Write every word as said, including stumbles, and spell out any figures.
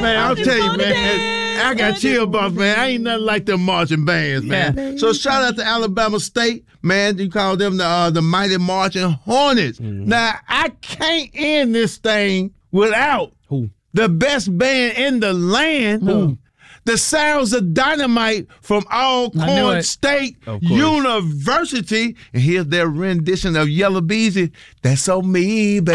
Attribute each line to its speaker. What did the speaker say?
Speaker 1: man, I'll tell you, man. I got chill bumps, man. I ain't nothing like them marching bands, man. Yeah. So shout out to Alabama State, man. You call them the uh, the Mighty Marching Hornets. Mm-hmm. Now, I can't end this thing without Who? the best band in the land. Who? The Sounds of Dynamite from Alcorn State University. And here's their rendition of Yellow Beezy. That's on me, baby.